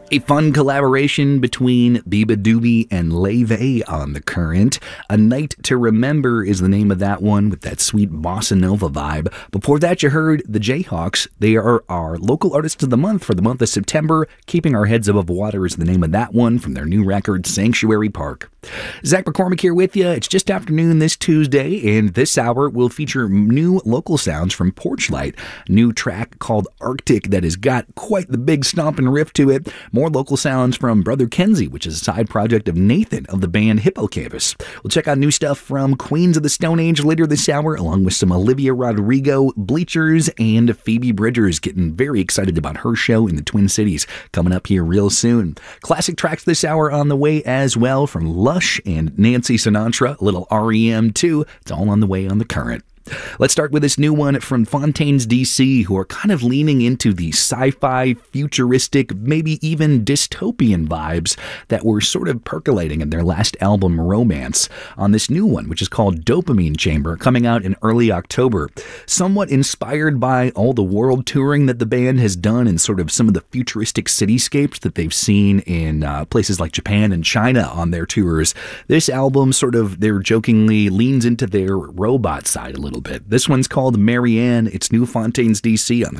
A fun collaboration between Biba Doobie and Leve on the Current. A Night to Remember is the name of that one, with that sweet bossa nova vibe. Before that, you heard the Jayhawks. They are our local artists of the month for the month of September. Keeping Our Heads Above Water is the name of that one from their new record, Sanctuary Park. Zach McCormick here with you. It's just afternoon this Tuesday, and this hour will feature new local sounds from Porchlight. New track called Arctic that has got quite the big stomping riff to it. More local sounds from Brother Kenzie, which is a side project of Nathan of the band Hippocampus. We'll check out new stuff from Queens of the Stone Age later this hour, along with some Olivia Rodrigo, Bleachers, and Phoebe Bridgers. Getting very excited about her show in the Twin Cities coming up here real soon. Classic tracks this hour on the way as well from Lush and Nancy Sinatra, a little REM too. It's all on the way on the Current. Let's start with this new one from Fontaines DC, who are kind of leaning into the sci-fi, futuristic, maybe even dystopian vibes that were sort of percolating in their last album, Romance, on this new one, which is called Dopamine Chamber, coming out in early October. Somewhat inspired by all the world touring that the band has done and sort of some of the futuristic cityscapes that they've seen in places like Japan and China on their tours. This album sort of, they're jokingly leans into their robot side a little bit. This one's called Marianne. It's new Fontaines DC on the